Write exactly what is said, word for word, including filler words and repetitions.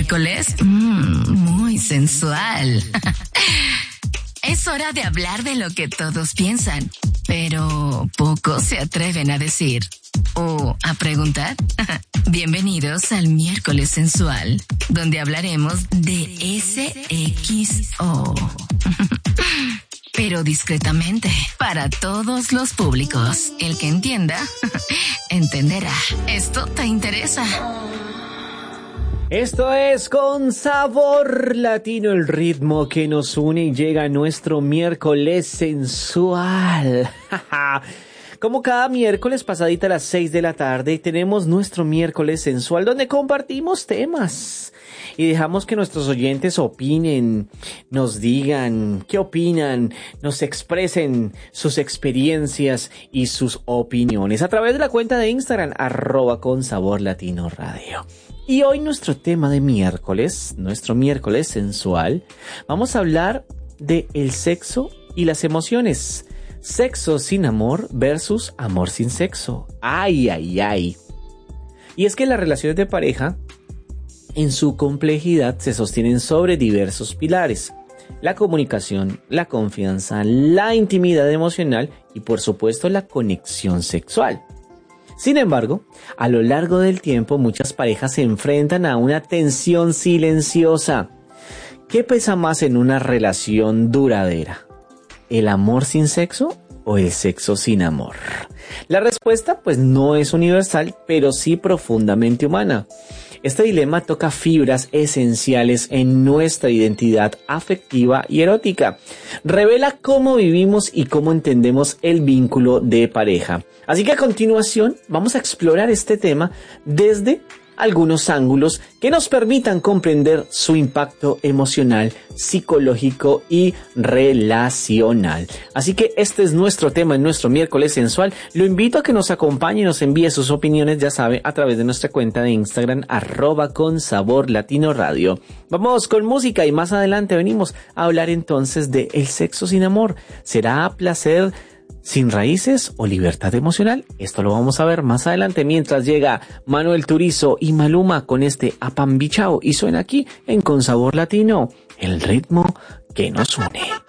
miércoles mmm, muy sensual. Es hora de hablar de lo que todos piensan, pero pocos se atreven a decir o a preguntar. Bienvenidos al miércoles sensual, donde hablaremos de sexo. Pero discretamente, para todos los públicos. El que entienda, entenderá. ¿Esto te interesa? Esto es Con Sabor Latino, el ritmo que nos une y llega a nuestro miércoles sensual. Como cada miércoles pasadita a las seis de la tarde, tenemos nuestro miércoles sensual donde compartimos temas y dejamos que nuestros oyentes opinen, nos digan qué opinan, nos expresen sus experiencias y sus opiniones a través de la cuenta de Instagram, arroba Con Sabor Latino Radio. Y hoy nuestro tema de miércoles, nuestro miércoles sensual, vamos a hablar de el sexo y las emociones. Sexo sin amor versus amor sin sexo. Ay, ay, ay. Y es que las relaciones de pareja, en su complejidad, se sostienen sobre diversos pilares: la comunicación, la confianza, la intimidad emocional y, por supuesto, la conexión sexual. Sin embargo, a lo largo del tiempo, muchas parejas se enfrentan a una tensión silenciosa. ¿Qué pesa más en una relación duradera? ¿El amor sin sexo o el sexo sin amor? La respuesta, pues, no es universal, pero sí profundamente humana. Este dilema toca fibras esenciales en nuestra identidad afectiva y erótica. Revela cómo vivimos y cómo entendemos el vínculo de pareja. Así que a continuación vamos a explorar este tema desde algunos ángulos que nos permitan comprender su impacto emocional, psicológico y relacional. Así que este es nuestro tema en nuestro miércoles sensual. Lo invito a que nos acompañe y nos envíe sus opiniones, ya sabe, a través de nuestra cuenta de Instagram, arroba Con Sabor Latino Radio. Vamos con música y más adelante venimos a hablar entonces de el sexo sin amor. ¿Será placer sin raíces o libertad emocional? Esto lo vamos a ver más adelante, mientras llega Manuel Turizo y Maluma con este Apambichao y suena aquí en Con Sabor Latino, el ritmo que nos une.